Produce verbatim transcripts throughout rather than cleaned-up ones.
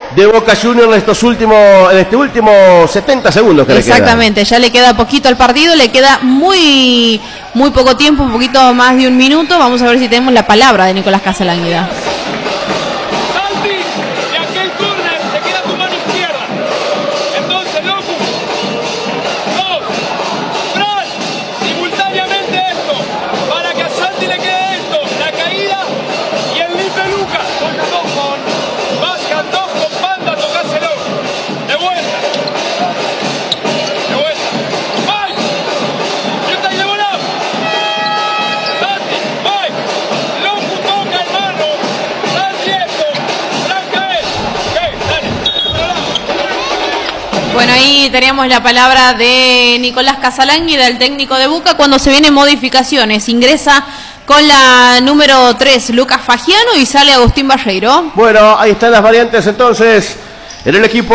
de Boca Juniors en estos últimos, en este último setenta segundos que Exactamente, le queda. Ya le queda poquito al partido, le queda muy, muy poco tiempo, un poquito más de un minuto. Vamos a ver si tenemos la palabra de Nicolás Casalánguida. Bueno, ahí teníamos la palabra de Nicolás Casalánguida, el técnico de Boca, cuando se vienen modificaciones. Ingresa con la número tres Lucas Fagiano y sale Agustín Barreiro. Bueno, ahí están las variantes entonces en el equipo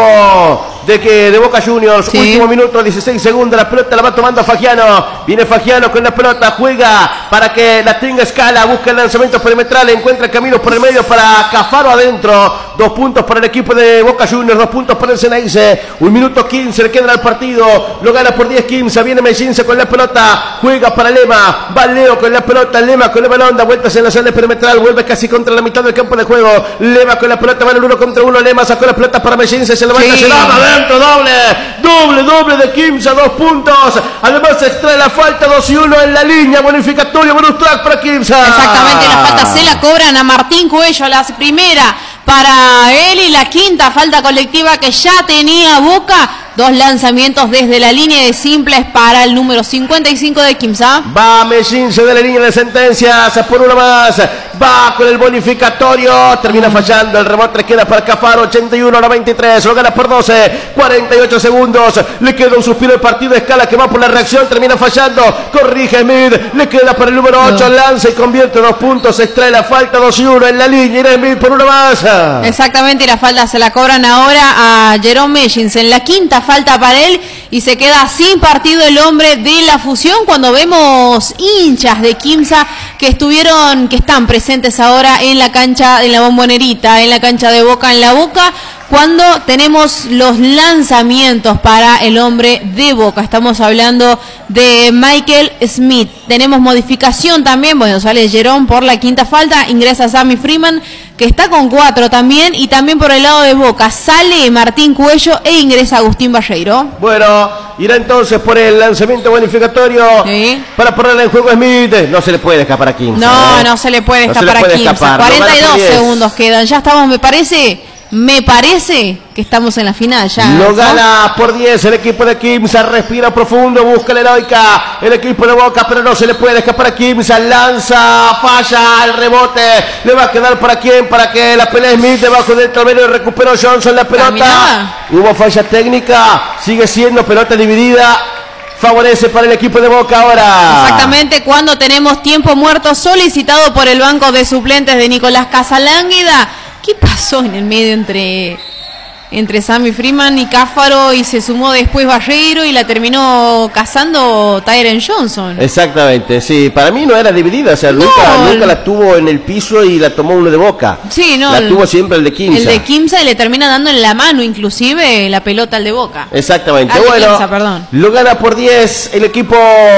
de que de Boca Juniors. Sí. Último minuto, dieciséis segundos, la pelota la va tomando Fagiano. Viene Fagiano con la pelota, juega para que la tenga Escala, busca el lanzamiento perimetral, encuentra caminos por el medio para Cafaro adentro. Dos puntos para el equipo de Boca Juniors, dos puntos para el Ceneice. Un minuto quince le queda al partido. Lo gana por diez quince. Viene Mellince con la pelota. Juega para Lema. Va Leo con la pelota. Lema con el balón. Da vueltas en la zona perimetral. Vuelve casi contra la mitad del campo de juego. Lema con la pelota. Va en el uno contra uno. Lema sacó la pelota para Mellince. Se levanta, sí. Se lava adentro. Doble. Doble, doble de Quimsa. Dos puntos. Además se extrae la falta. Dos y uno en la línea. Bonificatorio. Bonus track para Quimsa. Exactamente. La falta se la cobran a Martín Cuello. La primera para él y la quinta falta colectiva que ya tenía Boca. Dos lanzamientos desde la línea de simples para el número cincuenta y cinco de Quimsa. Va Mellince de la línea de sentencias por uno más. Va con el bonificatorio. Termina fallando. El rebote le queda para Cafaro. ochenta y uno a noventa y tres. Lo gana por doce. cuarenta y ocho segundos. Le queda un suspiro el partido. Escala que va por la reacción. Termina fallando. Corrige Smith. Le queda para el número ocho. No. Lanza y convierte dos puntos. Extrae la falta. dos y uno en la línea. Y Smith por uno más. Exactamente. Y la falta se la cobran ahora a Jerome Mellince. En la quinta falta para él y se queda sin partido el hombre de la fusión. Cuando vemos hinchas de Quimsa que estuvieron, que están presentes ahora en la cancha, en la Bombonerita, en la cancha de Boca, en la Boca, cuando tenemos los lanzamientos para el hombre de Boca. Estamos hablando de Michael Smith. Tenemos modificación también. Bueno, sale Jerome por la quinta falta. Ingresa Sammy Freeman, que está con cuatro también. Y también por el lado de Boca sale Martín Cuello e ingresa Agustín Barreiro. Bueno, irá entonces por el lanzamiento bonificatorio, sí, para ponerle en juego a Smith. No se le puede escapar a Quimsa. No, ¿eh? no se le puede escapar no a Quimsa. cuarenta y dos segundos quedan. Ya estamos, me parece... Me parece que estamos en la final ya. Lo ¿no? gana por diez el equipo de Quimsa. Respira profundo, busca la heroica el equipo de Boca, pero no se le puede escapar a Quimsa. Lanza, falla el rebote. Le va a quedar para quién, para que la pelea Smith debajo del tablero. Recuperó Johnson la pelota. Caminaba. Hubo falla técnica. Sigue siendo pelota dividida. Favorece para el equipo de Boca ahora. Exactamente, cuando tenemos tiempo muerto solicitado por el banco de suplentes de Nicolás Casalánguida. ¿Qué pasó en el medio entre, entre Sammy Freeman y Cáfaro? Y se sumó después Barreiro y la terminó cazando Tyron Johnson. Exactamente, sí. Para mí no era dividida. O sea, no, nunca, nunca la tuvo en el piso y la tomó uno de Boca. Sí, no. La el, tuvo siempre el de Quimsa. El de Quimsa y le termina dando en la mano inclusive la pelota al de Boca. Exactamente. Al bueno, Quimsa, perdón. Lo gana por diez el equipo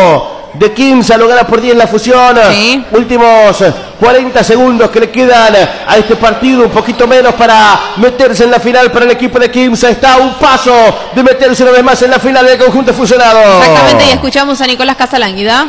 de Quimsa, lo gana por diez la fusión. Sí. Últimos cuarenta segundos que le quedan a este partido, un poquito menos para meterse en la final para el equipo de Quimsa. Está a un paso de meterse una vez más en la final del conjunto fusionado. Exactamente, y escuchamos a Nicolás Casalánguida.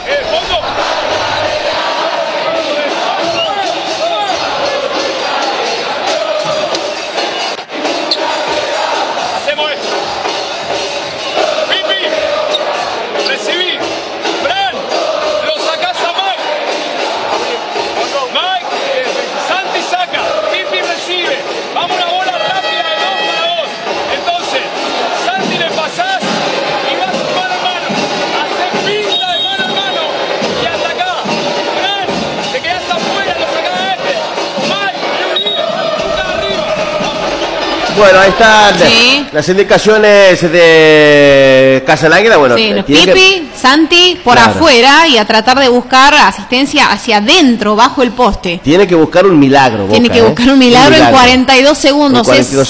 Bueno, ahí están sí. las indicaciones de Casalánguida. Bueno, sí, los Pipi, que... Santi por claro. afuera y a tratar de buscar asistencia hacia adentro, bajo el poste. Tiene que buscar un milagro. Tiene Boca, que buscar un milagro, ¿eh? un milagro en cuarenta y dos segundos. En cuarenta y dos